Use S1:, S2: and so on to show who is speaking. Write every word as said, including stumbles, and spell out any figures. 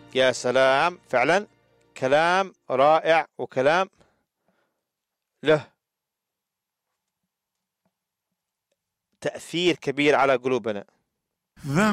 S1: يا سلام، فعلا كلام رائع وكلام له تأثير كبير على قلوبنا.